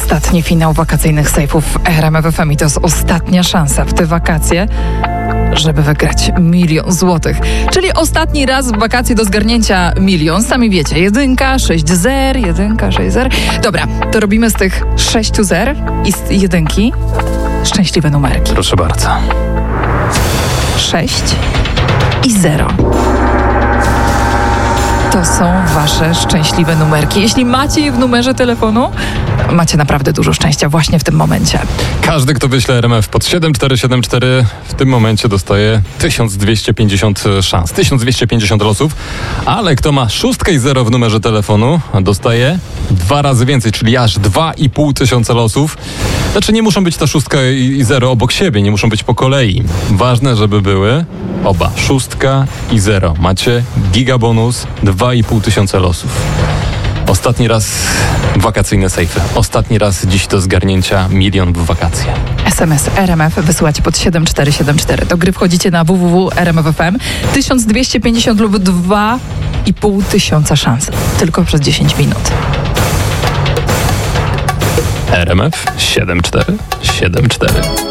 ostatni finał wakacyjnych sejfów w RMF FM i to jest ostatnia szansa w te wakacje, żeby wygrać 1 000 000 złotych. Czyli ostatni raz w wakacje do zgarnięcia 1 000 000. Sami wiecie, 1, 6 zer, 1, 6 zer. Dobra, to robimy z tych 6 zer i z 1 szczęśliwe numerki. Proszę bardzo. 6 i 0. To są wasze szczęśliwe numerki. Jeśli macie je w numerze telefonu, macie naprawdę dużo szczęścia właśnie w tym momencie. Każdy, kto wyśle RMF pod 7474, w tym momencie dostaje 1250 szans, 1250 losów, ale kto ma 6 i 0 w numerze telefonu, dostaje 2 razy więcej, czyli aż 2500 losów. Znaczy nie muszą być ta 6 i 0 obok siebie, nie muszą być po kolei. Ważne, żeby były oba, 6 i 0. Macie gigabonus, 2500 losów. Ostatni raz wakacyjne sejfy. Ostatni raz dziś do zgarnięcia 1 000 000 w wakacje. SMS RMF wysyłacie pod 7474. Do gry wchodzicie na www.rmf.fm. 1250 lub 2500 szans. Tylko przez 10 minut. RMF 7474.